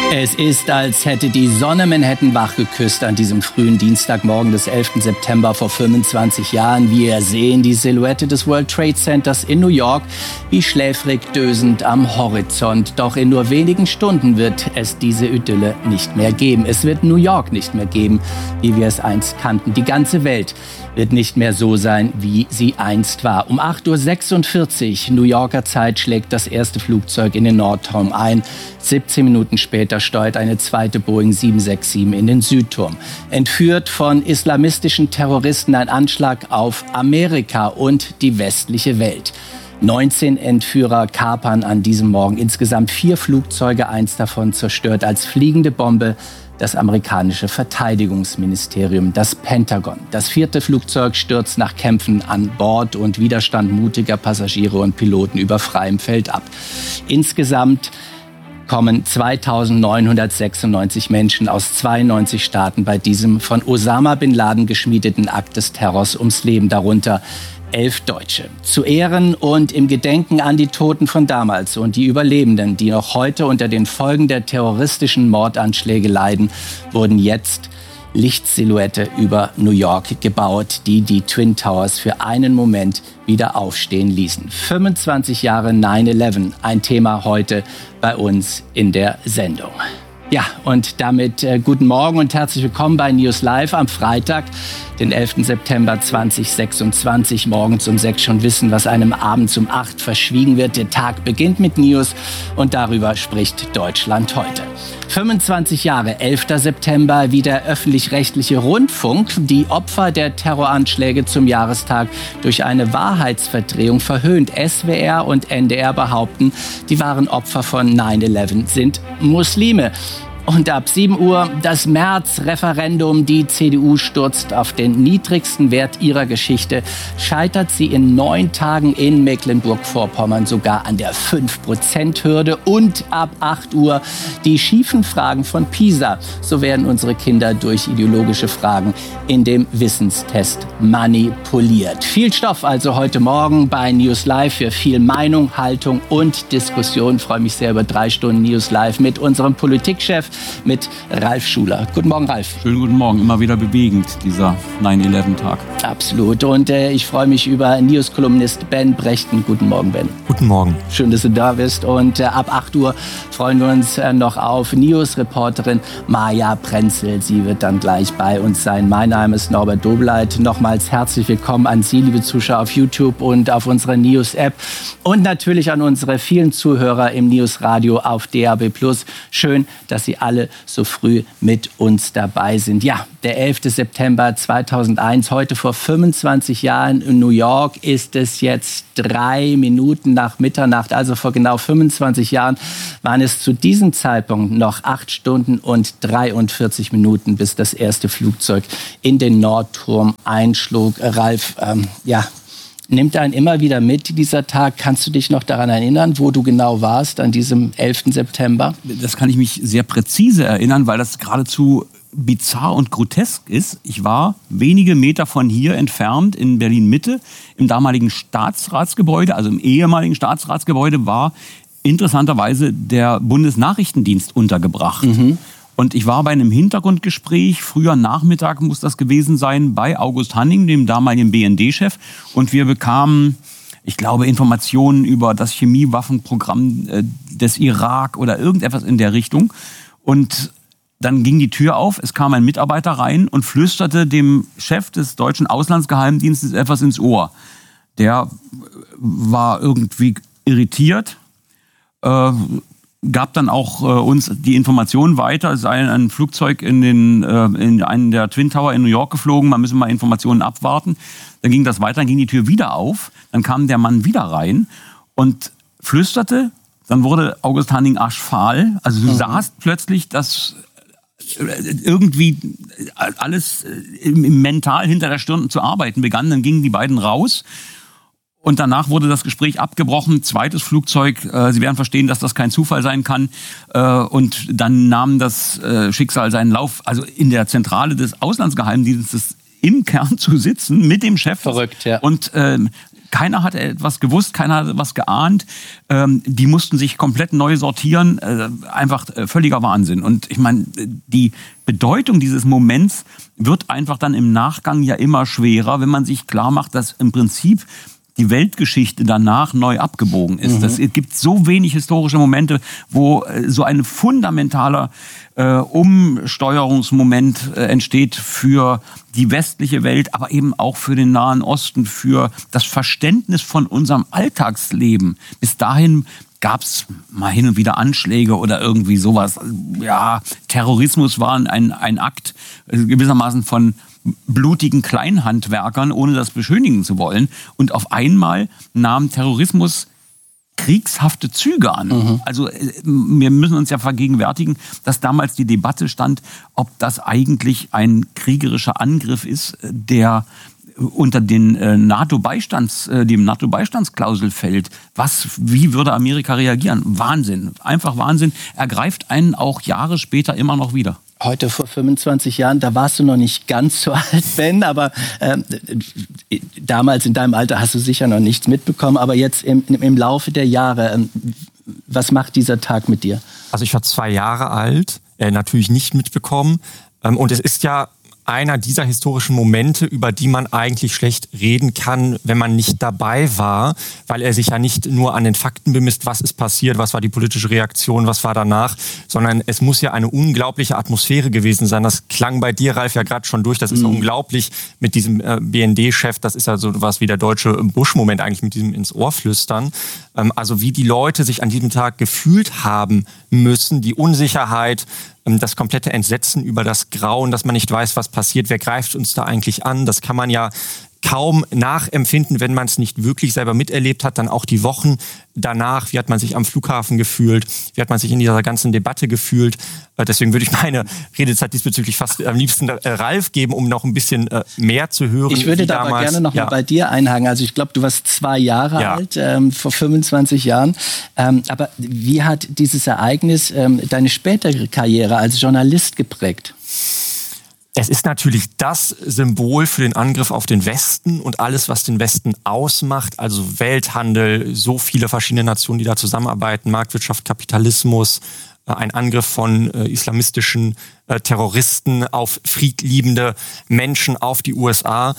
Es ist, als hätte die Sonne Manhattan wachgeküsst an diesem frühen Dienstagmorgen des 11. September vor 25 Jahren. Wir sehen die Silhouette des World Trade Centers in New York wie schläfrig dösend am Horizont. Doch in nur wenigen Stunden wird es diese Idylle nicht mehr geben. Es wird New York nicht mehr geben, wie wir es einst kannten. Die ganze Welt wird nicht mehr so sein, wie sie einst war. Um 8:46 Uhr New Yorker Zeit schlägt das erste Flugzeug in den Nordturm ein. 17 Minuten später steuert eine zweite Boeing 767 in den Südturm. Entführt von islamistischen Terroristen ein Anschlag auf Amerika und die westliche Welt. 19 Entführer kapern an diesem Morgen insgesamt 4 Flugzeuge, eins davon zerstört als fliegende Bombe das amerikanische Verteidigungsministerium, das Pentagon. Das 4. Flugzeug stürzt nach Kämpfen an Bord und Widerstand mutiger Passagiere und Piloten über freiem Feld ab. Insgesamt kommen 2.996 Menschen aus 92 Staaten bei diesem von Osama bin Laden geschmiedeten Akt des Terrors ums Leben, darunter 11 Deutsche. Zu Ehren und im Gedenken an die Toten von damals und die Überlebenden, die noch heute unter den Folgen der terroristischen Mordanschläge leiden, wurden jetzt Lichtsilhouette über New York gebaut, die die Twin Towers für einen Moment wieder aufstehen ließen. 25 Jahre 9/11, ein Thema heute bei uns in der Sendung. Ja, und damit guten Morgen und herzlich willkommen bei News Live am Freitag, den 11. September 2026. Morgens um 6 schon wissen, was einem abends um 8 verschwiegen wird. Der Tag beginnt mit News und darüber spricht Deutschland heute. 25 Jahre, 11. September, wie der öffentlich-rechtliche Rundfunk die Opfer der Terroranschläge zum Jahrestag durch eine Wahrheitsverdrehung verhöhnt. SWR und NDR behaupten, die wahren Opfer von 9/11 sind Muslime. Und ab 7 Uhr das März-Referendum. Die CDU stürzt auf den niedrigsten Wert ihrer Geschichte. Scheitert sie in 9 Tagen in Mecklenburg-Vorpommern sogar an der 5%-Hürde. Und ab 8 Uhr die schiefen Fragen von PISA. So werden unsere Kinder durch ideologische Fragen in dem Wissenstest manipuliert. Viel Stoff also heute Morgen bei News Live für viel Meinung, Haltung und Diskussion. Ich freue mich sehr über 3 Stunden News Live mit unserem Politikchef, mit Ralf Schuler. Guten Morgen, Ralf. Schönen guten Morgen. Immer wieder bewegend, dieser 9/11-Tag. Absolut. Und ich freue mich über News-Kolumnist Ben Brechten. Guten Morgen, Ben. Guten Morgen. Schön, dass du da bist. Und ab 8 Uhr freuen wir uns noch auf News-Reporterin Maja Prenzel. Sie wird dann gleich bei uns sein. Mein Name ist Norbert Dobleit. Nochmals herzlich willkommen an Sie, liebe Zuschauer auf YouTube und auf unserer News-App. Und natürlich an unsere vielen Zuhörer im News-Radio auf DAB+. Schön, dass Sie alle so früh mit uns dabei sind. Ja, der 11. September 2001, heute vor 25 Jahren in New York, ist es jetzt 3 Minuten nach Mitternacht. Also vor genau 25 Jahren waren es zu diesem Zeitpunkt noch 8 Stunden und 43 Minuten, bis das erste Flugzeug in den Nordturm einschlug. Ralf, nimmt einen immer wieder mit, dieser Tag. Kannst du dich noch daran erinnern, wo du genau warst an diesem 11. September? Das kann ich mich sehr präzise erinnern, weil das geradezu bizarr und grotesk ist. Ich war wenige Meter von hier entfernt in Berlin-Mitte im damaligen Staatsratsgebäude, also im ehemaligen Staatsratsgebäude, war interessanterweise der Bundesnachrichtendienst untergebracht. Und ich war bei einem Hintergrundgespräch, früher Nachmittag muss das gewesen sein, bei August Hanning, dem damaligen BND-Chef. Und wir bekamen, ich glaube, Informationen über das Chemiewaffenprogramm des Irak oder irgendetwas in der Richtung. Und dann ging die Tür auf, es kam ein Mitarbeiter rein und flüsterte dem Chef des deutschen Auslandsgeheimdienstes etwas ins Ohr. Der war irgendwie irritiert, gab dann auch uns die Information weiter, es sei ein Flugzeug in einen der Twin Tower in New York geflogen, man müsse mal Informationen abwarten. Dann ging das weiter, dann ging die Tür wieder auf, dann kam der Mann wieder rein und flüsterte, dann wurde August Hanning aschfahl. Also du sahst plötzlich, dass irgendwie alles mental hinter der Stirn zu arbeiten begann. Dann gingen die beiden raus. Und danach wurde das Gespräch abgebrochen. Zweites Flugzeug, Sie werden verstehen, dass das kein Zufall sein kann. Und dann nahm das Schicksal seinen Lauf. Also in der Zentrale des Auslandsgeheimdienstes im Kern zu sitzen mit dem Chef. Verrückt, ja. Und keiner hatte etwas gewusst, keiner hatte was geahnt. Die mussten sich komplett neu sortieren. Einfach völliger Wahnsinn. Und ich meine, die Bedeutung dieses Moments wird einfach dann im Nachgang ja immer schwerer, wenn man sich klar macht, dass im Prinzip die Weltgeschichte danach neu abgebogen ist. Es gibt so wenig historische Momente, wo so ein fundamentaler Umsteuerungsmoment entsteht für die westliche Welt, aber eben auch für den Nahen Osten, für das Verständnis von unserem Alltagsleben. Bis dahin gab es mal hin und wieder Anschläge oder irgendwie sowas. Ja, Terrorismus war ein Akt gewissermaßen von blutigen Kleinhandwerkern, ohne das beschönigen zu wollen. Und auf einmal nahm Terrorismus kriegshafte Züge an. Also wir müssen uns ja vergegenwärtigen, dass damals die Debatte stand, ob das eigentlich ein kriegerischer Angriff ist, der unter den die NATO-Beistandsklausel fällt. Wie würde Amerika reagieren? Wahnsinn, einfach Wahnsinn. Er greift einen auch Jahre später immer noch wieder. Heute vor 25 Jahren, da warst du noch nicht ganz so alt, Ben, aber damals in deinem Alter hast du sicher noch nichts mitbekommen. Aber jetzt im Laufe der Jahre, was macht dieser Tag mit dir? Also ich war 2 Jahre alt, natürlich nicht mitbekommen. Und es ist ja einer dieser historischen Momente, über die man eigentlich schlecht reden kann, wenn man nicht dabei war, weil er sich ja nicht nur an den Fakten bemisst, was ist passiert, was war die politische Reaktion, was war danach, sondern es muss ja eine unglaubliche Atmosphäre gewesen sein. Das klang bei dir, Ralf, ja gerade schon durch. Das ist ja unglaublich mit diesem BND-Chef. Das ist ja so was wie der deutsche Bush-Moment eigentlich mit diesem ins Ohr flüstern. Also wie die Leute sich an diesem Tag gefühlt haben müssen, die Unsicherheit, das komplette Entsetzen über das Grauen, dass man nicht weiß, was passiert, wer greift uns da eigentlich an. Das kann man ja kaum nachempfinden, wenn man es nicht wirklich selber miterlebt hat. Dann auch die Wochen danach, wie hat man sich am Flughafen gefühlt, wie hat man sich in dieser ganzen Debatte gefühlt. Deswegen würde ich meine Redezeit diesbezüglich fast am liebsten Ralf geben, um noch ein bisschen mehr zu hören. Ich würde da aber gerne noch mal bei dir einhaken. Also ich glaube, du warst 2 Jahre alt, vor 25 Jahren. Aber wie hat dieses Ereignis deine spätere Karriere als Journalist geprägt? Es ist natürlich das Symbol für den Angriff auf den Westen und alles, was den Westen ausmacht. Also Welthandel, so viele verschiedene Nationen, die da zusammenarbeiten, Marktwirtschaft, Kapitalismus, ein Angriff von islamistischen Terroristen auf friedliebende Menschen, auf die USA.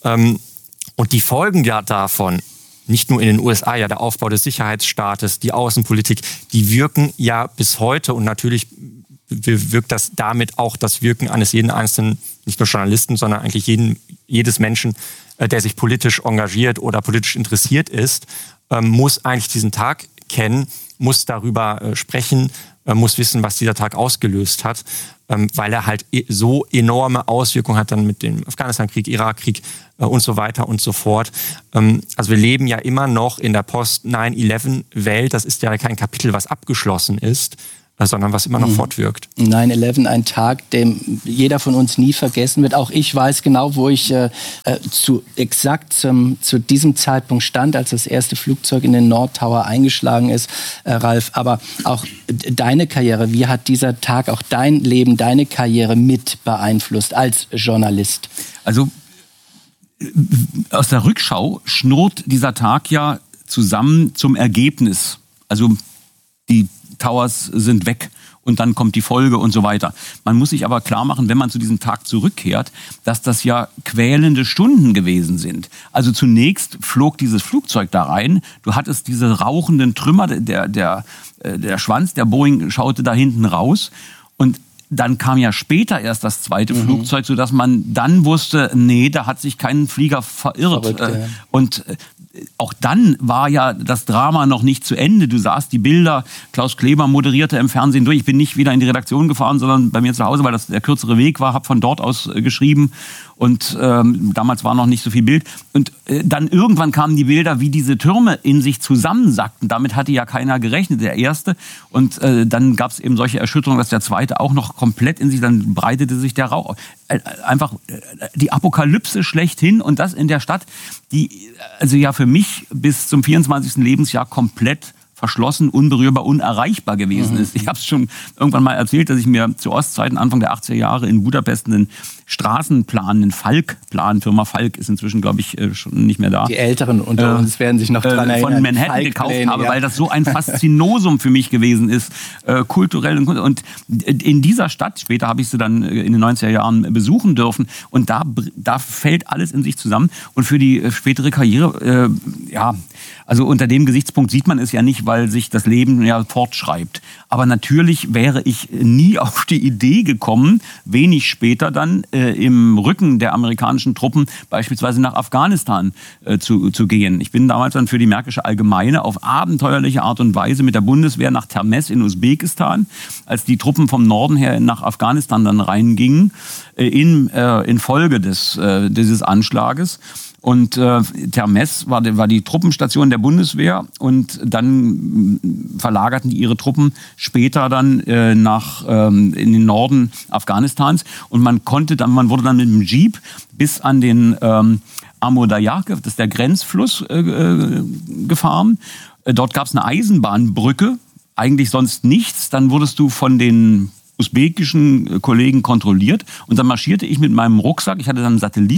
Und die Folgen ja davon, nicht nur in den USA, ja der Aufbau des Sicherheitsstaates, die Außenpolitik, die wirken ja bis heute und natürlich wirkt das damit auch das Wirken eines jeden einzelnen, nicht nur Journalisten, sondern eigentlich jedes Menschen, der sich politisch engagiert oder politisch interessiert ist, muss eigentlich diesen Tag kennen, muss darüber sprechen, muss wissen, was dieser Tag ausgelöst hat, weil er halt so enorme Auswirkungen hat dann mit dem Afghanistan-Krieg, Irak-Krieg und so weiter und so fort. Also wir leben ja immer noch in der Post-9/11-Welt. Das ist ja kein Kapitel, was abgeschlossen ist, sondern was immer noch fortwirkt. 9/11, ein Tag, den jeder von uns nie vergessen wird. Auch ich weiß genau, wo ich exakt zu diesem Zeitpunkt stand, als das erste Flugzeug in den Nordtower eingeschlagen ist, Ralf. Aber auch deine Karriere, wie hat dieser Tag auch dein Leben, deine Karriere mit beeinflusst als Journalist? Also aus der Rückschau schnurrt dieser Tag ja zusammen zum Ergebnis. Also die Towers sind weg und dann kommt die Folge und so weiter. Man muss sich aber klar machen, wenn man zu diesem Tag zurückkehrt, dass das ja quälende Stunden gewesen sind. Also zunächst flog dieses Flugzeug da rein. Du hattest diese rauchenden Trümmer, der Schwanz der Boeing schaute da hinten raus und dann kam ja später erst das zweite Flugzeug, sodass man dann wusste, nee, da hat sich kein Flieger verirrt. Verrückt, ja. Und auch dann war ja das Drama noch nicht zu Ende. Du sahst die Bilder, Klaus Kleber moderierte im Fernsehen durch. Ich bin nicht wieder in die Redaktion gefahren, sondern bei mir zu Hause, weil das der kürzere Weg war, habe von dort aus geschrieben. Und damals war noch nicht so viel Bild. Und dann irgendwann kamen die Bilder, wie diese Türme in sich zusammensackten. Damit hatte ja keiner gerechnet, der erste. Und dann gab es eben solche Erschütterungen, dass der zweite auch noch komplett in sich, dann breitete sich der Rauch. Einfach die Apokalypse schlechthin. Und das in der Stadt, die also ja für mich bis zum 24. Lebensjahr komplett verschlossen, unberührbar, unerreichbar gewesen ist. Ich habe es schon irgendwann mal erzählt, dass ich mir zu Ostzeiten, Anfang der 80er Jahre in Budapest einen Straßenplan, einen Falk-Plan, Firma Falk ist inzwischen, glaube ich, schon nicht mehr da. Die Älteren unter uns werden sich noch dran erinnern. Von Manhattan gekauft habe, weil das so ein Faszinosum für mich gewesen ist, kulturell. Und in dieser Stadt, später habe ich sie dann in den 90er Jahren besuchen dürfen, und da fällt alles in sich zusammen. Und für die spätere Karriere, also unter dem Gesichtspunkt sieht man es ja nicht, weil sich das Leben ja fortschreibt. Aber natürlich wäre ich nie auf die Idee gekommen, wenig später dann im Rücken der amerikanischen Truppen beispielsweise nach Afghanistan zu gehen. Ich bin damals dann für die Märkische Allgemeine auf abenteuerliche Art und Weise mit der Bundeswehr nach Termez in Usbekistan, als die Truppen vom Norden her nach Afghanistan dann reingingen, in Folge dieses Anschlages. Und Termez war die Truppenstation der Bundeswehr, und dann verlagerten die ihre Truppen später dann in den Norden Afghanistans, und man wurde dann mit dem Jeep bis an den Amur Daryat, das ist der Grenzfluss, gefahren. Dort gab es eine Eisenbahnbrücke, eigentlich sonst nichts. Dann wurdest du von den usbekischen Kollegen kontrolliert, und dann marschierte ich mit meinem Rucksack. Ich hatte dann einen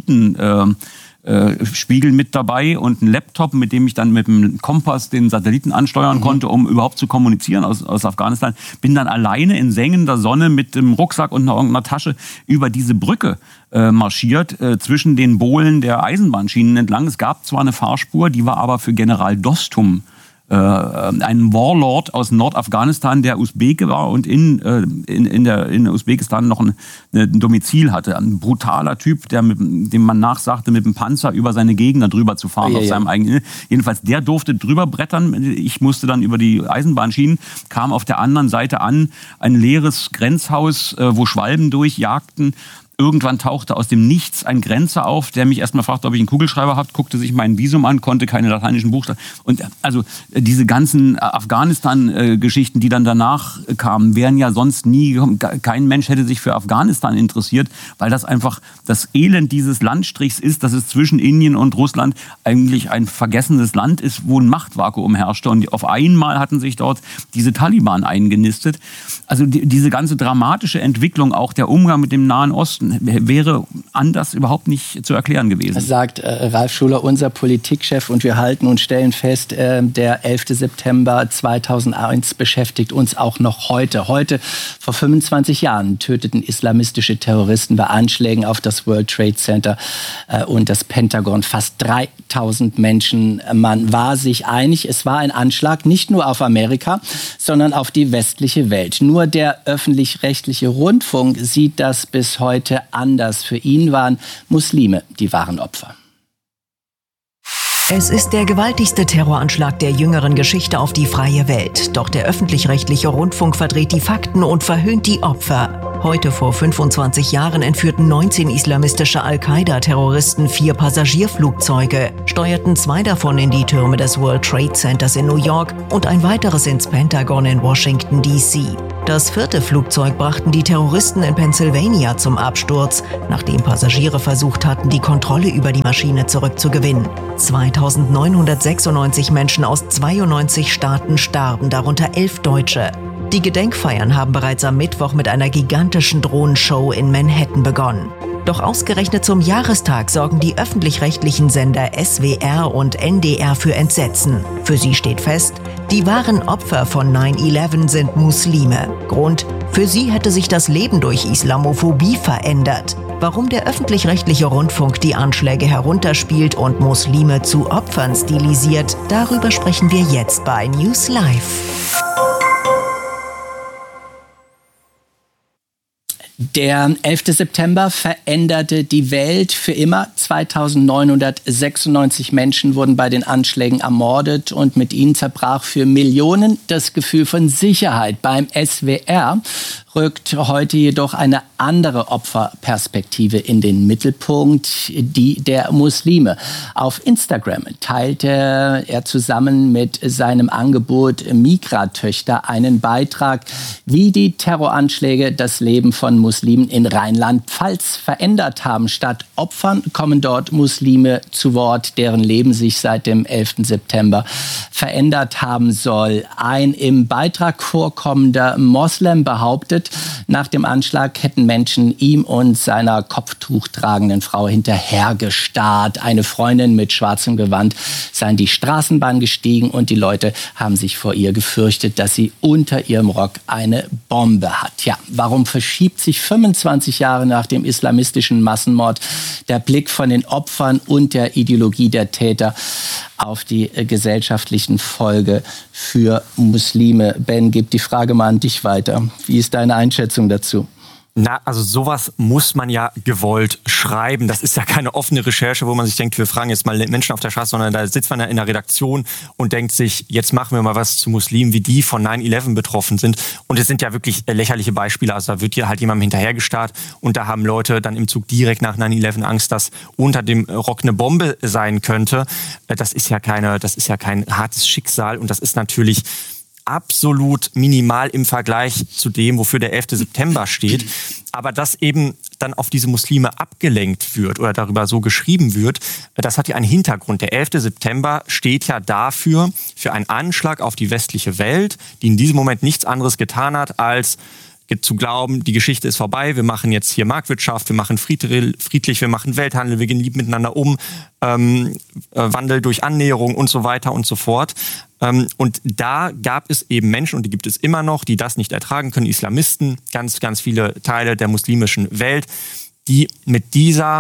Satellitenspiegel mit dabei und einen Laptop, mit dem ich dann mit dem Kompass den Satelliten ansteuern konnte, um überhaupt zu kommunizieren aus Afghanistan. Bin dann alleine in sengender Sonne mit dem Rucksack und einer Tasche über diese Brücke marschiert, zwischen den Bohlen der Eisenbahnschienen entlang. Es gab zwar eine Fahrspur, die war aber für General Dostum, ein Warlord aus Nordafghanistan, der Usbeke war und in Usbekistan noch ein Domizil hatte. Ein brutaler Typ, dem man nachsagte, mit dem Panzer über seine Gegner drüber zu fahren. Seinem eigenen. Jedenfalls, der durfte drüber brettern. Ich musste dann über die Eisenbahnschienen, kam auf der anderen Seite an, ein leeres Grenzhaus, wo Schwalben durchjagten. Irgendwann tauchte aus dem Nichts ein Grenzer auf, der mich erstmal fragte, ob ich einen Kugelschreiber habe, guckte sich mein Visum an, konnte keine lateinischen Buchstaben. Und also diese ganzen Afghanistan-Geschichten, die dann danach kamen, wären ja sonst nie, kein Mensch hätte sich für Afghanistan interessiert, weil das einfach das Elend dieses Landstrichs ist, dass es zwischen Indien und Russland eigentlich ein vergessenes Land ist, wo ein Machtvakuum herrschte. Und auf einmal hatten sich dort diese Taliban eingenistet. Also diese ganze dramatische Entwicklung, auch der Umgang mit dem Nahen Osten, wäre anders überhaupt nicht zu erklären gewesen. Das sagt Ralf Schuler, unser Politikchef, und wir halten und stellen fest, der 11. September 2001 beschäftigt uns auch noch heute. Heute, vor 25 Jahren, töteten islamistische Terroristen bei Anschlägen auf das World Trade Center und das Pentagon fast 3000 Menschen. Man war sich einig, es war ein Anschlag nicht nur auf Amerika, sondern auf die westliche Welt. Nur der öffentlich-rechtliche Rundfunk sieht das bis heute anders. Für ihn waren Muslime die wahren Opfer. Es ist der gewaltigste Terroranschlag der jüngeren Geschichte auf die freie Welt. Doch der öffentlich-rechtliche Rundfunk verdreht die Fakten und verhöhnt die Opfer. Heute vor 25 Jahren entführten 19 islamistische Al-Qaida-Terroristen 4 Passagierflugzeuge, steuerten 2 davon in die Türme des World Trade Centers in New York und ein weiteres ins Pentagon in Washington, D.C. Das 4. Flugzeug brachten die Terroristen in Pennsylvania zum Absturz, nachdem Passagiere versucht hatten, die Kontrolle über die Maschine zurückzugewinnen. 2996 Menschen aus 92 Staaten starben, darunter 11 Deutsche. Die Gedenkfeiern haben bereits am Mittwoch mit einer gigantischen Drohnenshow in Manhattan begonnen. Doch ausgerechnet zum Jahrestag sorgen die öffentlich-rechtlichen Sender SWR und NDR für Entsetzen. Für sie steht fest, die wahren Opfer von 9/11 sind Muslime. Grund: für sie hätte sich das Leben durch Islamophobie verändert. Warum der öffentlich-rechtliche Rundfunk die Anschläge herunterspielt und Muslime zu Opfern stilisiert, darüber sprechen wir jetzt bei News Live. Der 11. September veränderte die Welt für immer. 2996 Menschen wurden bei den Anschlägen ermordet und mit ihnen zerbrach für Millionen das Gefühl von Sicherheit. Beim SWR rückt heute jedoch eine andere Opferperspektive in den Mittelpunkt, die der Muslime. Auf Instagram teilte er zusammen mit seinem Angebot Migra-Töchter einen Beitrag, wie die Terroranschläge das Leben von Muslimen in Rheinland-Pfalz verändert haben. Statt Opfern kommen dort Muslime zu Wort, deren Leben sich seit dem 11. September verändert haben soll. Ein im Beitrag vorkommender Moslem behauptet, nach dem Anschlag hätten Menschen ihm und seiner Kopftuch tragenden Frau hinterhergestarrt. Eine Freundin mit schwarzem Gewand sei in die Straßenbahn gestiegen und die Leute haben sich vor ihr gefürchtet, dass sie unter ihrem Rock eine Bombe hat. Ja, warum verschiebt sich 25 Jahre nach dem islamistischen Massenmord der Blick von den Opfern und der Ideologie der Täter auf die gesellschaftlichen Folgen für Muslime? Ben, gib die Frage mal an dich weiter. Wie ist deine Einschätzung dazu? Na, also sowas muss man ja gewollt schreiben. Das ist ja keine offene Recherche, wo man sich denkt, wir fragen jetzt mal Menschen auf der Straße, sondern da sitzt man ja in der Redaktion und denkt sich, jetzt machen wir mal was zu Muslimen, wie die von 9/11 betroffen sind. Und es sind ja wirklich lächerliche Beispiele. Also da wird hier halt jemandem hinterhergestarrt und da haben Leute dann im Zug direkt nach 9/11 Angst, dass unter dem Rock eine Bombe sein könnte. Das ist ja kein hartes Schicksal und das ist natürlich absolut minimal im Vergleich zu dem, wofür der 11. September steht. Aber dass eben dann auf diese Muslime abgelenkt wird oder darüber so geschrieben wird, das hat ja einen Hintergrund. Der 11. September steht ja dafür, für einen Anschlag auf die westliche Welt, die in diesem Moment nichts anderes getan hat, als zu glauben, die Geschichte ist vorbei, wir machen jetzt hier Marktwirtschaft, wir machen friedlich, wir machen Welthandel, wir gehen lieb miteinander um, Wandel durch Annäherung und so weiter und so fort. Und da gab es eben Menschen, und die gibt es immer noch, die das nicht ertragen können, Islamisten, ganz, ganz viele Teile der muslimischen Welt, die mit dieser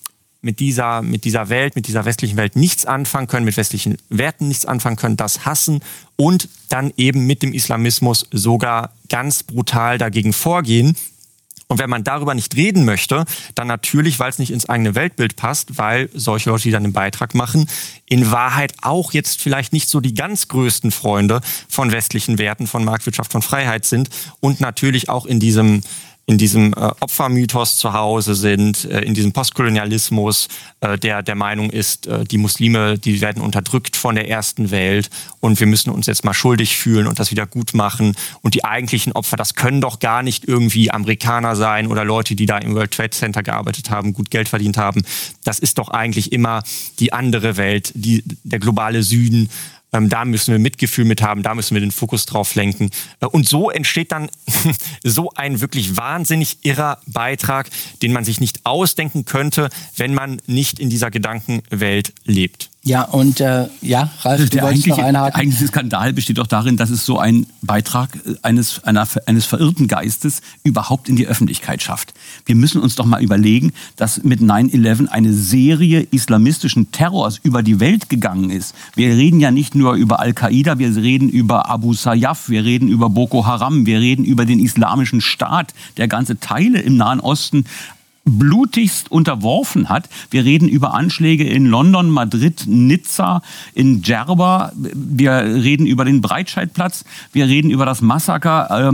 Welt, mit dieser westlichen Welt nichts anfangen können, mit westlichen Werten nichts anfangen können, das hassen und dann eben mit dem Islamismus sogar ganz brutal dagegen vorgehen. Und wenn man darüber nicht reden möchte, dann natürlich, weil es nicht ins eigene Weltbild passt, weil solche Leute, die dann einen Beitrag machen, in Wahrheit auch jetzt vielleicht nicht so die ganz größten Freunde von westlichen Werten, von Marktwirtschaft, von Freiheit sind und natürlich auch in diesem Opfermythos zu Hause sind, in diesem Postkolonialismus, der Meinung ist, die Muslime, die werden unterdrückt von der ersten Welt und wir müssen uns jetzt mal schuldig fühlen und das wieder gut machen. Und die eigentlichen Opfer, das können doch gar nicht irgendwie Amerikaner sein oder Leute, die da im World Trade Center gearbeitet haben, gut Geld verdient haben. Das ist doch eigentlich immer die andere Welt, der globale Süden. Da müssen wir Mitgefühl mit haben, da müssen wir den Fokus drauf lenken. Und so entsteht dann so ein wirklich wahnsinnig irrer Beitrag, den man sich nicht ausdenken könnte, wenn man nicht in dieser Gedankenwelt lebt. Ja, und Ralf, du wolltest noch einhaken. Der eigentliche Skandal besteht doch darin, dass es so ein Beitrag eines verirrten Geistes überhaupt in die Öffentlichkeit schafft. Wir müssen uns doch mal überlegen, dass mit 9/11 eine Serie islamistischen Terrors über die Welt gegangen ist. Wir reden ja nicht nur über Al-Qaida, wir reden über Abu Sayyaf, wir reden über Boko Haram, wir reden über den Islamischen Staat, der ganze Teile im Nahen Osten blutigst unterworfen hat. Wir reden über Anschläge in London, Madrid, Nizza, in Djerba. Wir reden über den Breitscheidplatz. Wir reden über das Massaker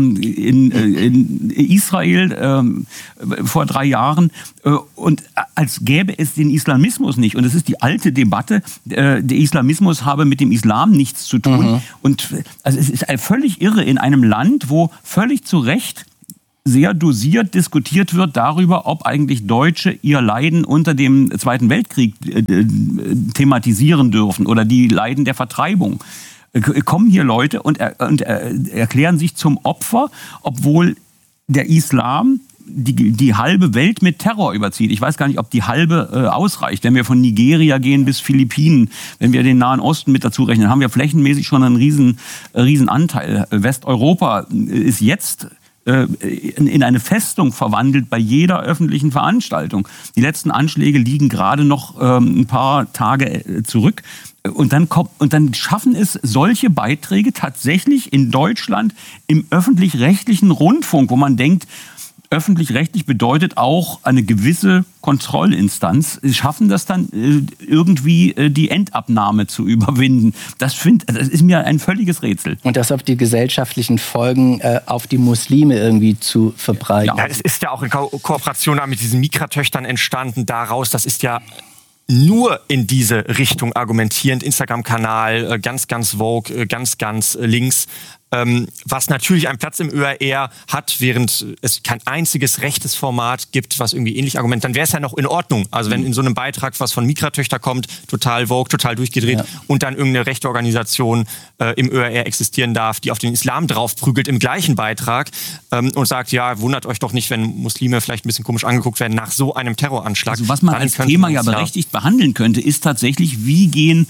in Israel vor 3 Jahren. Und als gäbe es den Islamismus nicht. Und es ist die alte Debatte, der Islamismus habe mit dem Islam nichts zu tun. Und also es ist völlig irre in einem Land, wo völlig zu Recht sehr dosiert diskutiert wird darüber, ob eigentlich Deutsche ihr Leiden unter dem Zweiten Weltkrieg thematisieren dürfen oder die Leiden der Vertreibung. Kommen hier Leute und erklären sich zum Opfer, obwohl der Islam die halbe Welt mit Terror überzieht. Ich weiß gar nicht, ob die halbe ausreicht. Wenn wir von Nigeria gehen bis Philippinen, wenn wir den Nahen Osten mit dazu rechnen, haben wir flächenmäßig schon einen riesen Anteil. Westeuropa ist jetzt in eine Festung verwandelt bei jeder öffentlichen Veranstaltung. Die letzten Anschläge liegen gerade noch ein paar Tage zurück. Und dann schaffen es solche Beiträge tatsächlich in Deutschland im öffentlich-rechtlichen Rundfunk, wo man denkt, öffentlich-rechtlich bedeutet auch eine gewisse Kontrollinstanz. Sie schaffen das dann irgendwie die Endabnahme zu überwinden. Das ist mir ein völliges Rätsel. Und das auf die gesellschaftlichen Folgen auf die Muslime irgendwie zu verbreiten. Ja, es ist ja auch in Kooperation mit diesen Mikra-Töchtern entstanden daraus. Das ist ja nur in diese Richtung argumentierend. Instagram-Kanal, ganz, ganz vogue, ganz, ganz links. was natürlich einen Platz im ÖRR hat, während es kein einziges rechtes Format gibt, was irgendwie ähnlich argumentiert, dann wäre es ja noch in Ordnung. Also wenn in so einem Beitrag was von Migra-Töchter kommt, total Vogue, total durchgedreht, und dann irgendeine rechte Organisation im ÖRR existieren darf, die auf den Islam draufprügelt im gleichen Beitrag und sagt, ja, wundert euch doch nicht, wenn Muslime vielleicht ein bisschen komisch angeguckt werden nach so einem Terroranschlag. Also was man als Thema ja berechtigt behandeln könnte, ist tatsächlich, wie gehen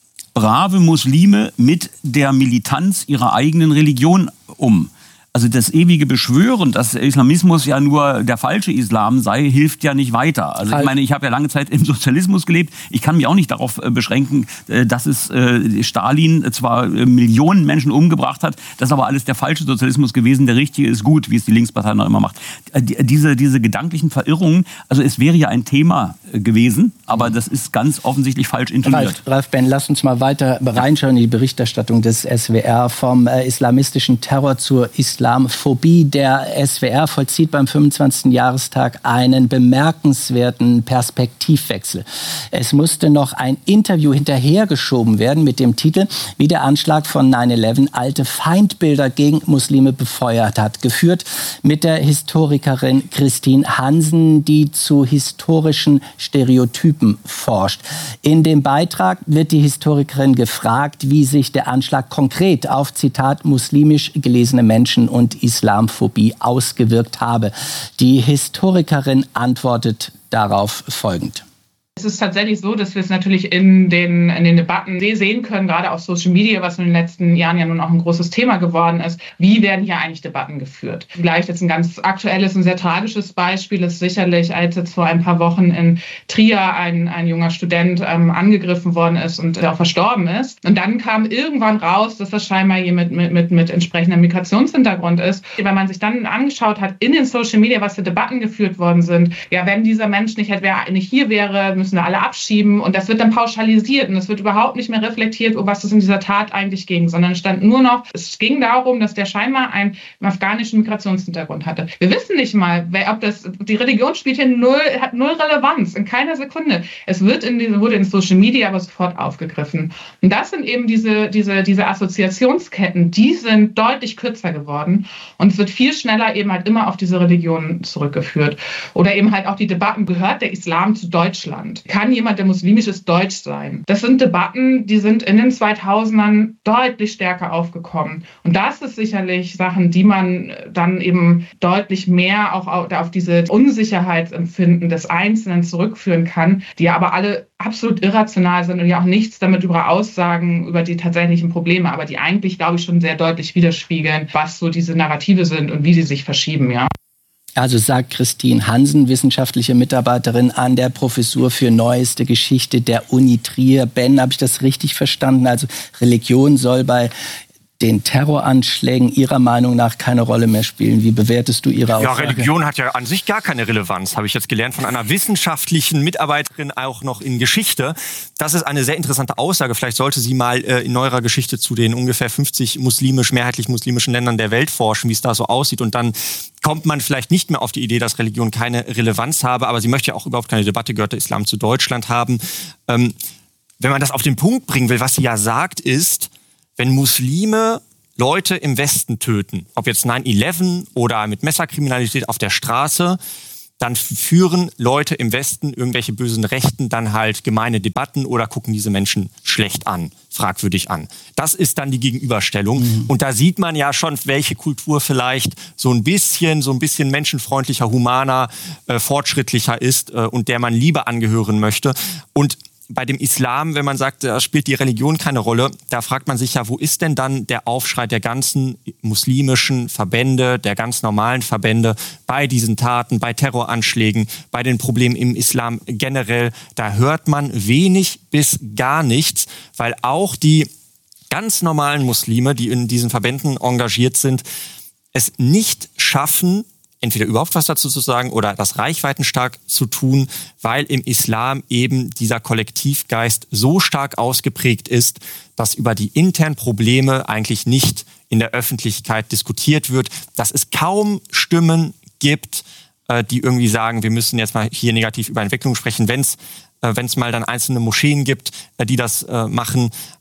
brave Muslime mit der Militanz ihrer eigenen Religion um. Also das ewige Beschwören, dass der Islamismus ja nur der falsche Islam sei, hilft ja nicht weiter. Also ich meine, ich habe ja lange Zeit im Sozialismus gelebt. Ich kann mich auch nicht darauf beschränken, dass es Stalin zwar Millionen Menschen umgebracht hat, das ist aber alles der falsche Sozialismus gewesen. Der richtige ist gut, wie es die Linkspartei noch immer macht. Diese gedanklichen Verirrungen, also es wäre ja ein Thema gewesen, aber das ist ganz offensichtlich falsch intoniert. Ralf Ben, lass uns mal weiter reinschauen in die Berichterstattung des SWR vom islamistischen Terror zur Islamphobie. Der SWR vollzieht beim 25. Jahrestag einen bemerkenswerten Perspektivwechsel. Es musste noch ein Interview hinterhergeschoben werden mit dem Titel, wie der Anschlag von 9/11 alte Feindbilder gegen Muslime befeuert hat. Geführt mit der Historikerin Christine Hansen, die zu historischen Stereotypen forscht. In dem Beitrag wird die Historikerin gefragt, wie sich der Anschlag konkret auf, Zitat, muslimisch gelesene Menschen und Islamphobie ausgewirkt habe. Die Historikerin antwortet darauf folgend. Es ist tatsächlich so, dass wir es natürlich in den Debatten sehen können, gerade auf Social Media, was in den letzten Jahren ja nun auch ein großes Thema geworden ist. Wie werden hier eigentlich Debatten geführt? Vielleicht jetzt ein ganz aktuelles und sehr tragisches Beispiel ist sicherlich, als jetzt vor ein paar Wochen in Trier ein junger Student angegriffen worden ist und auch verstorben ist. Und dann kam irgendwann raus, dass das scheinbar jemand mit entsprechendem Migrationshintergrund ist. Wenn man sich dann angeschaut hat in den Social Media, was für Debatten geführt worden sind, ja, wenn dieser Mensch nicht hier wäre, müssen wir alle abschieben, und das wird dann pauschalisiert und es wird überhaupt nicht mehr reflektiert, um was es in dieser Tat eigentlich ging, sondern es stand nur noch, es ging darum, dass der scheinbar einen afghanischen Migrationshintergrund hatte. Wir wissen nicht mal, die Religion hat null Relevanz, in keiner Sekunde. Es wurde in Social Media aber sofort aufgegriffen. Und das sind eben diese Assoziationsketten, die sind deutlich kürzer geworden und es wird viel schneller eben halt immer auf diese Religion zurückgeführt. Oder eben halt auch die Debatten, gehört der Islam zu Deutschland? Kann jemand, der muslimisch ist, deutsch sein? Das sind Debatten, die sind in den 2000ern deutlich stärker aufgekommen. Und das ist sicherlich Sachen, die man dann eben deutlich mehr auch auf diese Unsicherheitsempfinden des Einzelnen zurückführen kann, die ja aber alle absolut irrational sind und ja auch nichts damit aussagen über die tatsächlichen Probleme, aber die eigentlich, glaube ich, schon sehr deutlich widerspiegeln, was so diese Narrative sind und wie sie sich verschieben, ja. Also sagt Christine Hansen, wissenschaftliche Mitarbeiterin an der Professur für Neueste Geschichte der Uni Trier. Ben, habe ich das richtig verstanden? Also Religion soll bei den Terroranschlägen Ihrer Meinung nach keine Rolle mehr spielen. Wie bewertest du Ihre Aussage? Ja, Religion hat ja an sich gar keine Relevanz, habe ich jetzt gelernt von einer wissenschaftlichen Mitarbeiterin, auch noch in Geschichte. Das ist eine sehr interessante Aussage. Vielleicht sollte sie mal in neuerer Geschichte zu den ungefähr 50 mehrheitlich muslimischen Ländern der Welt forschen, wie es da so aussieht. Und dann kommt man vielleicht nicht mehr auf die Idee, dass Religion keine Relevanz habe. Aber sie möchte ja auch überhaupt keine Debatte, gehört der Islam zu Deutschland haben. Wenn man das auf den Punkt bringen will, was sie ja sagt, ist, wenn Muslime Leute im Westen töten, ob jetzt 9/11 oder mit Messerkriminalität auf der Straße, dann führen Leute im Westen, irgendwelche bösen Rechten, dann halt gemeine Debatten oder gucken diese Menschen schlecht an, fragwürdig an. Das ist dann die Gegenüberstellung. Und da sieht man ja schon, welche Kultur vielleicht so ein bisschen menschenfreundlicher, humaner, fortschrittlicher ist und der man lieber angehören möchte. Und bei dem Islam, wenn man sagt, da spielt die Religion keine Rolle, da fragt man sich ja, wo ist denn dann der Aufschrei der ganzen muslimischen Verbände, der ganz normalen Verbände bei diesen Taten, bei Terroranschlägen, bei den Problemen im Islam generell? Da hört man wenig bis gar nichts, weil auch die ganz normalen Muslime, die in diesen Verbänden engagiert sind, es nicht schaffen, entweder überhaupt was dazu zu sagen oder das reichweitenstark zu tun, weil im Islam eben dieser Kollektivgeist so stark ausgeprägt ist, dass über die internen Probleme eigentlich nicht in der Öffentlichkeit diskutiert wird, dass es kaum Stimmen gibt, die irgendwie sagen, wir müssen jetzt mal hier negativ über Entwicklung sprechen, wenn es mal dann einzelne Moscheen gibt, die das machen.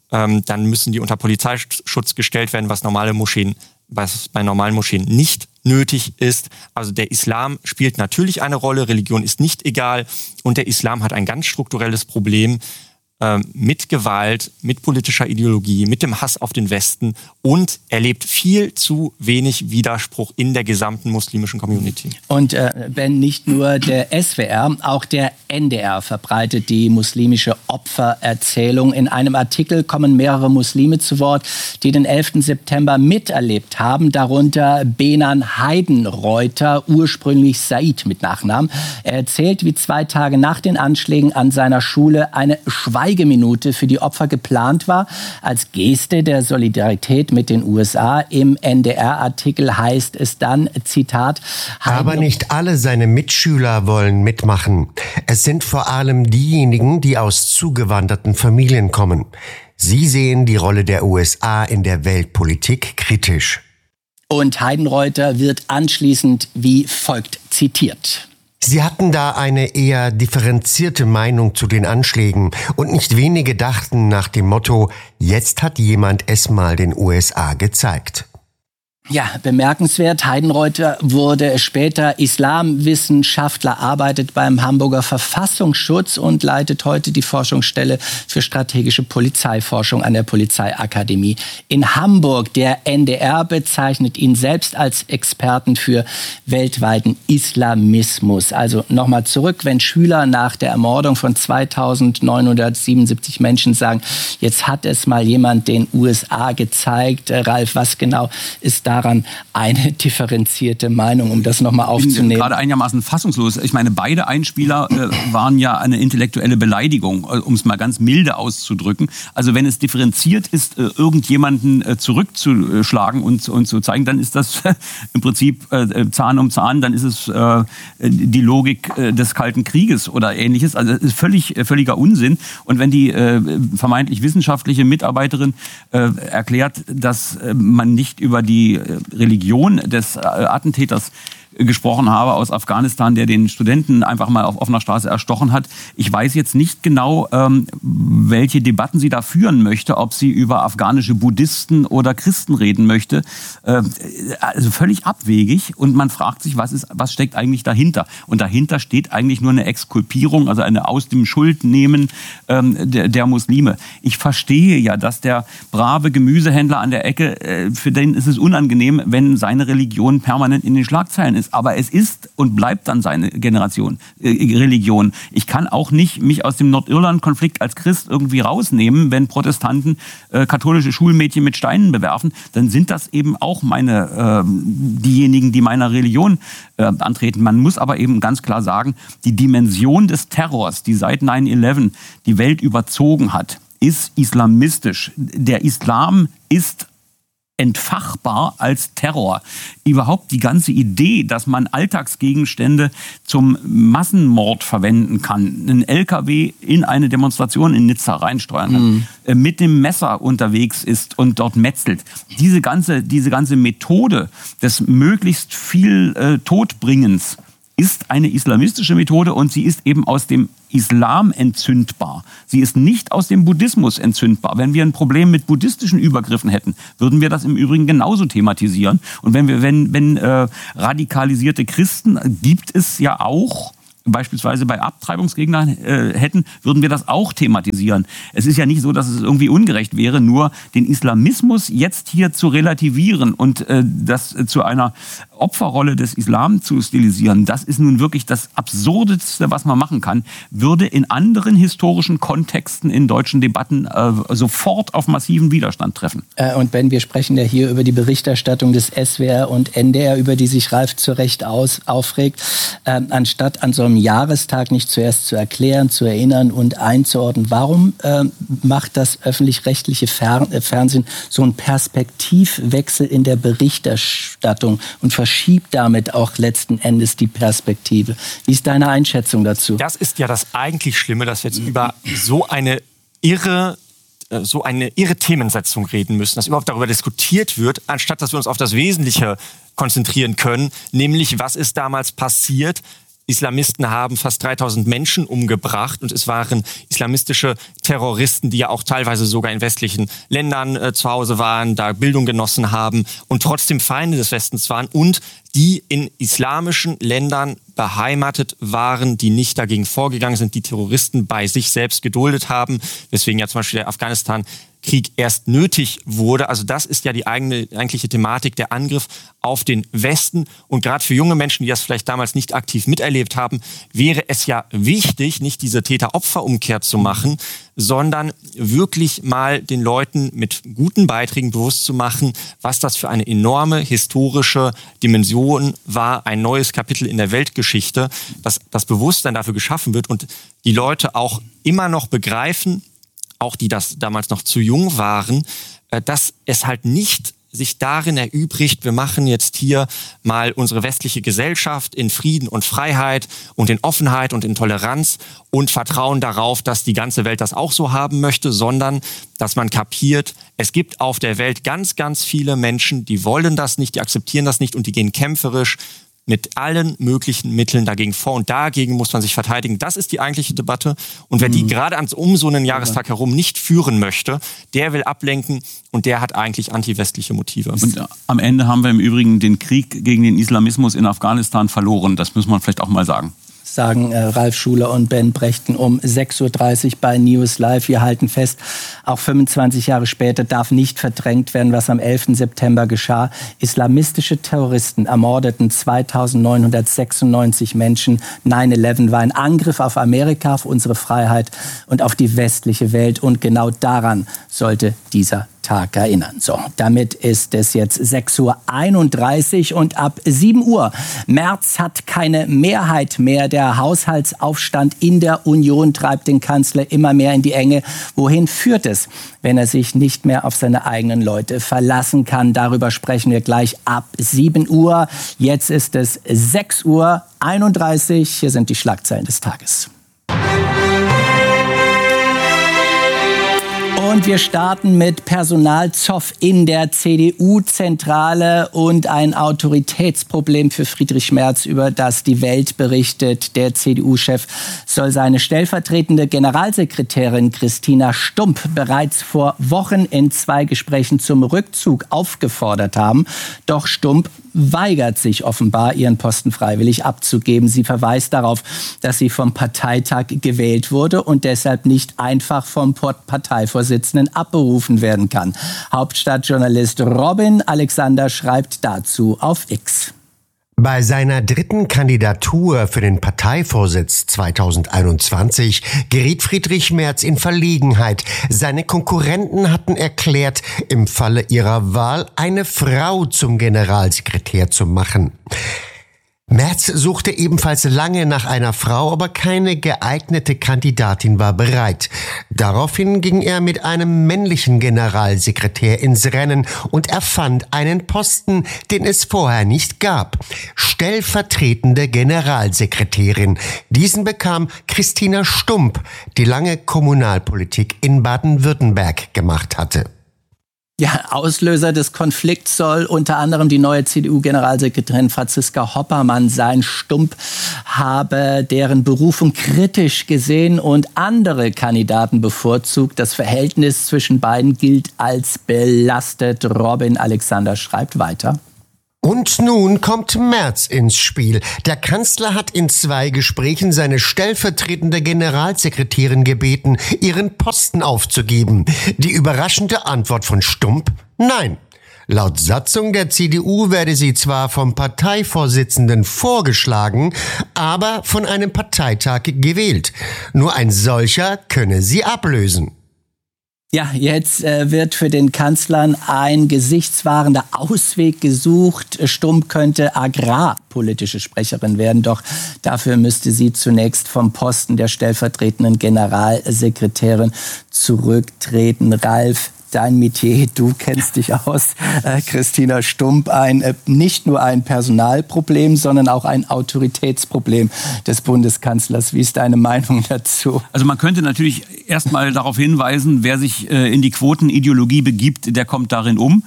dann müssen die unter Polizeischutz gestellt werden, was bei normalen Moscheen nicht nötig ist. Also der Islam spielt natürlich eine Rolle, Religion ist nicht egal und der Islam hat ein ganz strukturelles Problem mit Gewalt, mit politischer Ideologie, mit dem Hass auf den Westen und erlebt viel zu wenig Widerspruch in der gesamten muslimischen Community. Und Ben, nicht nur der SWR, auch der NDR verbreitet die muslimische Opfererzählung. In einem Artikel kommen mehrere Muslime zu Wort, die den 11. September miterlebt haben, darunter Benan Heidenreuther, ursprünglich Said mit Nachnamen. Er erzählt, wie 2 Tage nach den Anschlägen an seiner Schule eine Schweigeminute für die Opfer geplant war, als Geste der Solidarität mit den USA. Im NDR-Artikel heißt es dann, Zitat, aber nicht alle seine Mitschüler wollen mitmachen. Es sind vor allem diejenigen, die aus zugewanderten Familien kommen. Sie sehen die Rolle der USA in der Weltpolitik kritisch. Und Heidenreuther wird anschließend wie folgt zitiert. Sie hatten da eine eher differenzierte Meinung zu den Anschlägen und nicht wenige dachten nach dem Motto, jetzt hat jemand es mal den USA gezeigt. Ja, bemerkenswert. Heidenreuther wurde später Islamwissenschaftler, arbeitet beim Hamburger Verfassungsschutz und leitet heute die Forschungsstelle für strategische Polizeiforschung an der Polizeiakademie in Hamburg. Der NDR bezeichnet ihn selbst als Experten für weltweiten Islamismus. Also nochmal zurück, wenn Schüler nach der Ermordung von 2977 Menschen sagen, jetzt hat es mal jemand den USA gezeigt. Ralf, was genau ist daran eine differenzierte Meinung, um das nochmal aufzunehmen? Ich bin gerade einigermaßen fassungslos. Ich meine, beide Einspieler waren ja eine intellektuelle Beleidigung, um es mal ganz milde auszudrücken. Also wenn es differenziert ist, irgendjemanden zurückzuschlagen und zu zeigen, dann ist das im Prinzip Zahn um Zahn, dann ist es die Logik des Kalten Krieges oder Ähnliches. Also es ist völliger Unsinn. Und wenn die vermeintlich wissenschaftliche Mitarbeiterin erklärt, dass man nicht über die Religion des Attentäters gesprochen habe aus Afghanistan, der den Studenten einfach mal auf offener Straße erstochen hat. Ich weiß jetzt nicht genau, welche Debatten sie da führen möchte, ob sie über afghanische Buddhisten oder Christen reden möchte. Also völlig abwegig und man fragt sich, was steckt eigentlich dahinter? Und dahinter steht eigentlich nur eine Exkulpierung, also eine aus dem Schuldnehmen der Muslime. Ich verstehe ja, dass der brave Gemüsehändler an der Ecke, für den ist es unangenehm, wenn seine Religion permanent in den Schlagzeilen ist. Aber es ist und bleibt dann seine Religion. Ich kann auch nicht mich aus dem Nordirland-Konflikt als Christ irgendwie rausnehmen, wenn Protestanten katholische Schulmädchen mit Steinen bewerfen. Dann sind das eben auch diejenigen, die meiner Religion antreten. Man muss aber eben ganz klar sagen, die Dimension des Terrors, die seit 9/11 die Welt überzogen hat, ist islamistisch. Der Islam ist entfachbar als Terror. Überhaupt die ganze Idee, dass man Alltagsgegenstände zum Massenmord verwenden kann, einen LKW in eine Demonstration in Nizza reinsteuern kann, mit dem Messer unterwegs ist und dort metzelt. Diese ganze Methode des möglichst viel Todbringens ist eine islamistische Methode und sie ist eben aus dem Islam entzündbar. Sie ist nicht aus dem Buddhismus entzündbar. Wenn wir ein Problem mit buddhistischen Übergriffen hätten, würden wir das im Übrigen genauso thematisieren. Und wenn radikalisierte Christen, gibt es ja auch, beispielsweise bei Abtreibungsgegnern hätten, würden wir das auch thematisieren. Es ist ja nicht so, dass es irgendwie ungerecht wäre, nur den Islamismus jetzt hier zu relativieren und das zu einer Opferrolle des Islam zu stilisieren, das ist nun wirklich das Absurdeste, was man machen kann, würde in anderen historischen Kontexten in deutschen Debatten sofort auf massiven Widerstand treffen. Und Ben, wir sprechen ja hier über die Berichterstattung des SWR und NDR, über die sich Ralf zu Recht aufregt, anstatt an so einem Jahrestag nicht zuerst zu erklären, zu erinnern und einzuordnen. Warum macht das öffentlich-rechtliche Fernsehen so einen Perspektivwechsel in der Berichterstattung und verschiebt damit auch letzten Endes die Perspektive? Wie ist deine Einschätzung dazu? Das ist ja das eigentlich Schlimme, dass wir jetzt über so eine irre Themensetzung reden müssen, dass überhaupt darüber diskutiert wird, anstatt dass wir uns auf das Wesentliche konzentrieren können, nämlich was ist damals passiert, Islamisten haben fast 3000 Menschen umgebracht und es waren islamistische Terroristen, die ja auch teilweise sogar in westlichen Ländern zu Hause waren, da Bildung genossen haben und trotzdem Feinde des Westens waren und die in islamischen Ländern beheimatet waren, die nicht dagegen vorgegangen sind, die Terroristen bei sich selbst geduldet haben, weswegen ja zum Beispiel der Afghanistan-Krieg erst nötig wurde. Also das ist ja die eigentliche Thematik, der Angriff auf den Westen. Und gerade für junge Menschen, die das vielleicht damals nicht aktiv miterlebt haben, wäre es ja wichtig, nicht diese Täter-Opfer-Umkehr zu machen, sondern wirklich mal den Leuten mit guten Beiträgen bewusst zu machen, was das für eine enorme historische Dimension war, ein neues Kapitel in der Weltgeschichte, dass das Bewusstsein dafür geschaffen wird und die Leute auch immer noch begreifen, auch die das damals noch zu jung waren, dass es halt nicht sich darin erübrigt, wir machen jetzt hier mal unsere westliche Gesellschaft in Frieden und Freiheit und in Offenheit und in Toleranz und vertrauen darauf, dass die ganze Welt das auch so haben möchte, sondern dass man kapiert, es gibt auf der Welt ganz, ganz viele Menschen, die wollen das nicht, die akzeptieren das nicht und die gehen kämpferisch mit allen möglichen Mitteln dagegen vor. Und dagegen muss man sich verteidigen. Das ist die eigentliche Debatte. Und wer die gerade um so einen Jahrestag herum nicht führen möchte, der will ablenken und der hat eigentlich anti-westliche Motive. Und am Ende haben wir im Übrigen den Krieg gegen den Islamismus in Afghanistan verloren. Das muss man vielleicht auch mal sagen. Sagen Ralf Schuler und Ben Brechten um 6.30 Uhr bei News Live. Wir halten fest, auch 25 Jahre später darf nicht verdrängt werden, was am 11. September geschah. Islamistische Terroristen ermordeten 2996 Menschen. 9/11 war ein Angriff auf Amerika, auf unsere Freiheit und auf die westliche Welt. Und genau daran sollte dieser Tag erinnern. So, damit ist es jetzt 6.31 Uhr und ab 7 Uhr. Merz hat keine Mehrheit mehr. Der Haushaltsaufstand in der Union treibt den Kanzler immer mehr in die Enge. Wohin führt es, wenn er sich nicht mehr auf seine eigenen Leute verlassen kann? Darüber sprechen wir gleich ab 7 Uhr. Jetzt ist es 6.31 Uhr. Hier sind die Schlagzeilen des Tages. Und wir starten mit Personalzoff in der CDU-Zentrale und ein Autoritätsproblem für Friedrich Merz, über das die Welt berichtet. Der CDU-Chef soll seine stellvertretende Generalsekretärin Christina Stumpp bereits vor Wochen in 2 Gesprächen zum Rückzug aufgefordert haben. Doch Stumpp weigert sich offenbar, ihren Posten freiwillig abzugeben. Sie verweist darauf, dass sie vom Parteitag gewählt wurde und deshalb nicht einfach vom Parteivorsitzenden abberufen werden kann. Hauptstadtjournalist Robin Alexander schreibt dazu auf X. Bei seiner 3. Kandidatur für den Parteivorsitz 2021 geriet Friedrich Merz in Verlegenheit. Seine Konkurrenten hatten erklärt, im Falle ihrer Wahl eine Frau zum Generalsekretär zu machen. Merz suchte ebenfalls lange nach einer Frau, aber keine geeignete Kandidatin war bereit. Daraufhin ging er mit einem männlichen Generalsekretär ins Rennen und erfand einen Posten, den es vorher nicht gab. Stellvertretende Generalsekretärin. Diesen bekam Christina Stumpp, die lange Kommunalpolitik in Baden-Württemberg gemacht hatte. Ja, Auslöser des Konflikts soll unter anderem die neue CDU-Generalsekretärin Franziska Hoppermann sein. Stumpp habe deren Berufung kritisch gesehen und andere Kandidaten bevorzugt. Das Verhältnis zwischen beiden gilt als belastet. Robin Alexander schreibt weiter. Und nun kommt Merz ins Spiel. Der Kanzler hat in 2 Gesprächen seine stellvertretende Generalsekretärin gebeten, ihren Posten aufzugeben. Die überraschende Antwort von Stumpp: Nein. Laut Satzung der CDU werde sie zwar vom Parteivorsitzenden vorgeschlagen, aber von einem Parteitag gewählt. Nur ein solcher könne sie ablösen. Ja, jetzt wird für den Kanzler ein gesichtswahrender Ausweg gesucht. Stumpp könnte agrarpolitische Sprecherin werden, doch dafür müsste sie zunächst vom Posten der stellvertretenden Generalsekretärin zurücktreten. Ralf, dein Metier, du kennst dich aus, Christina Stumpp, nicht nur ein Personalproblem, sondern auch ein Autoritätsproblem des Bundeskanzlers. Wie ist deine Meinung dazu? Also man könnte natürlich erstmal darauf hinweisen, wer sich in die Quotenideologie begibt, der kommt darin um.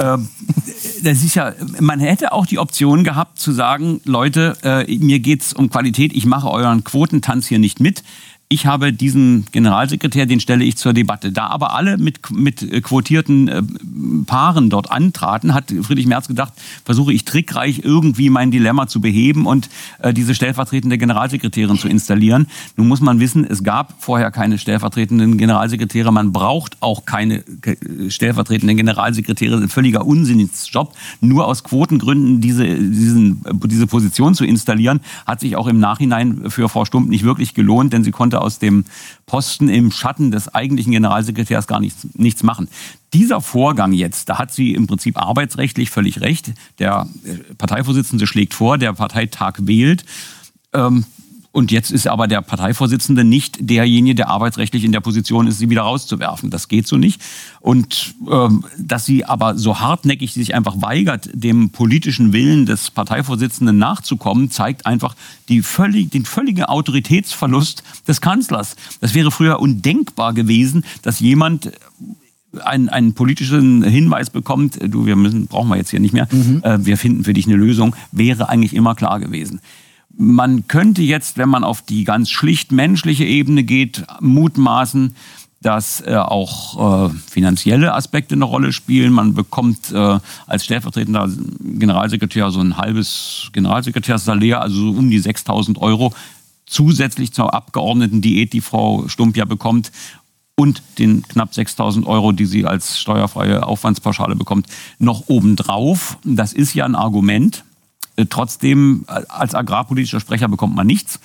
Das ist ja, man hätte auch die Option gehabt zu sagen, Leute, mir geht's um Qualität, ich mache euren Quotentanz hier nicht mit. Ich habe diesen Generalsekretär, den stelle ich zur Debatte. Da aber alle mit quotierten Paaren dort antraten, hat Friedrich Merz gedacht, versuche ich trickreich irgendwie mein Dilemma zu beheben und diese stellvertretende Generalsekretärin zu installieren. Nun muss man wissen, es gab vorher keine stellvertretenden Generalsekretäre. Man braucht auch keine stellvertretenden Generalsekretäre. Ein völliger Unsinnsjob. Nur aus Quotengründen diese Position zu installieren, hat sich auch im Nachhinein für Frau Stumpp nicht wirklich gelohnt, denn sie konnte aus dem Posten im Schatten des eigentlichen Generalsekretärs gar nichts machen. Dieser Vorgang jetzt, da hat sie im Prinzip arbeitsrechtlich völlig recht. Der Parteivorsitzende schlägt vor, der Parteitag wählt. Und jetzt ist aber der Parteivorsitzende nicht derjenige, der arbeitsrechtlich in der Position ist, sie wieder rauszuwerfen. Das geht so nicht. Und dass sie aber so hartnäckig sich einfach weigert, dem politischen Willen des Parteivorsitzenden nachzukommen, zeigt einfach den völligen Autoritätsverlust des Kanzlers. Das wäre früher undenkbar gewesen, dass jemand einen politischen Hinweis bekommt, brauchen wir jetzt hier nicht mehr, wir finden für dich eine Lösung, wäre eigentlich immer klar gewesen. Man könnte jetzt, wenn man auf die ganz schlicht menschliche Ebene geht, mutmaßen, dass auch finanzielle Aspekte eine Rolle spielen. Man bekommt als stellvertretender Generalsekretär so ein halbes Generalsekretärssalär, also so um die 6.000 € zusätzlich zur Abgeordnetendiät, die Frau Stumpp ja bekommt, und den knapp 6.000 €, die sie als steuerfreie Aufwandspauschale bekommt, noch obendrauf. Das ist ja ein Argument. Trotzdem, als agrarpolitischer Sprecher bekommt man nichts.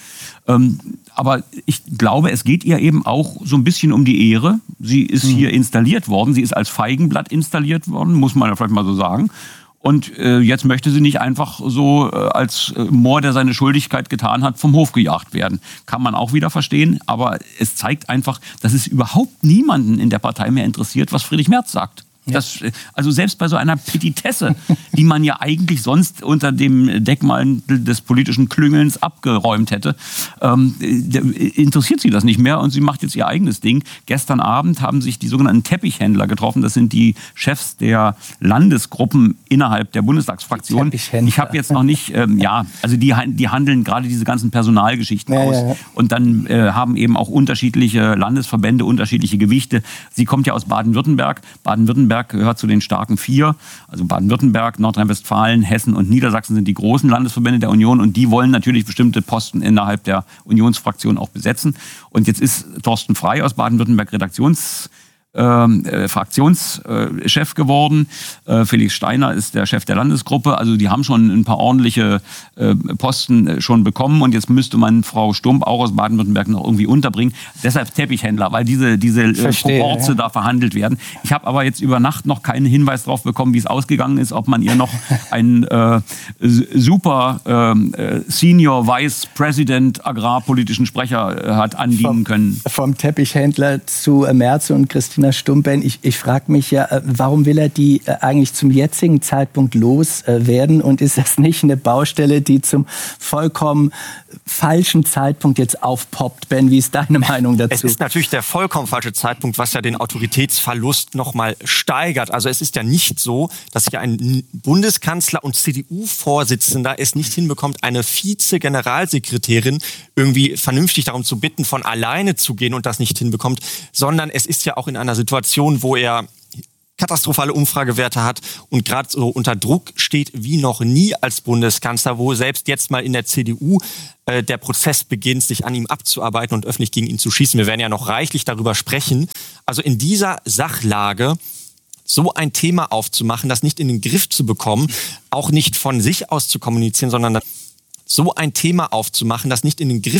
Aber ich glaube, es geht ihr eben auch so ein bisschen um die Ehre. Sie ist hier installiert worden. Sie ist als Feigenblatt installiert worden, muss man ja vielleicht mal so sagen. Und jetzt möchte sie nicht einfach so als Mohr, der seine Schuldigkeit getan hat, vom Hof gejagt werden. Kann man auch wieder verstehen. Aber es zeigt einfach, dass es überhaupt niemanden in der Partei mehr interessiert, was Friedrich Merz sagt. Also selbst bei so einer Petitesse, die man ja eigentlich sonst unter dem Deckmantel des politischen Klüngelns abgeräumt hätte, interessiert sie das nicht mehr und sie macht jetzt ihr eigenes Ding. Gestern Abend haben sich die sogenannten Teppichhändler getroffen. Das sind die Chefs der Landesgruppen innerhalb der Bundestagsfraktion. Ich habe jetzt noch nicht, also die handeln gerade diese ganzen Personalgeschichten aus. Ja. Und dann haben eben auch unterschiedliche Landesverbände unterschiedliche Gewichte. Sie kommt ja aus Baden-Württemberg. Baden-Württemberg gehört zu den starken 4. Also Baden-Württemberg, Nordrhein-Westfalen, Hessen und Niedersachsen sind die großen Landesverbände der Union und die wollen natürlich bestimmte Posten innerhalb der Unionsfraktion auch besetzen. Und jetzt ist Thorsten Frey aus Baden-Württemberg Fraktionschef geworden. Felix Steiner ist der Chef der Landesgruppe. Also die haben schon ein paar ordentliche Posten schon bekommen und jetzt müsste man Frau Stumpp auch aus Baden-Württemberg noch irgendwie unterbringen. Deshalb Teppichhändler, weil diese Proporze da verhandelt werden. Ich habe aber jetzt über Nacht noch keinen Hinweis darauf bekommen, wie es ausgegangen ist, ob man ihr noch einen super Senior Vice President agrarpolitischen Sprecher hat andienen können. Vom Teppichhändler zu Merz und Christina Stumpp. Ich frage mich ja, warum will er die eigentlich zum jetzigen Zeitpunkt loswerden und ist das nicht eine Baustelle, die zum vollkommen falschen Zeitpunkt jetzt aufpoppt? Ben, wie ist deine Meinung dazu? Es ist natürlich der vollkommen falsche Zeitpunkt, was ja den Autoritätsverlust nochmal steigert. Also es ist ja nicht so, dass ja ein Bundeskanzler und CDU-Vorsitzender es nicht hinbekommt, eine Vize-Generalsekretärin irgendwie vernünftig darum zu bitten, von alleine zu gehen und das nicht hinbekommt, sondern es ist ja auch in einer Situation, wo er katastrophale Umfragewerte hat und gerade so unter Druck steht wie noch nie als Bundeskanzler, wo selbst jetzt mal in der CDU der Prozess beginnt, sich an ihm abzuarbeiten und öffentlich gegen ihn zu schießen. Wir werden ja noch reichlich darüber sprechen. Also in dieser Sachlage so ein Thema aufzumachen, das nicht in den Griff zu bekommen, auch nicht von sich aus zu kommunizieren, sondern so ein Thema aufzumachen, das nicht in den Griff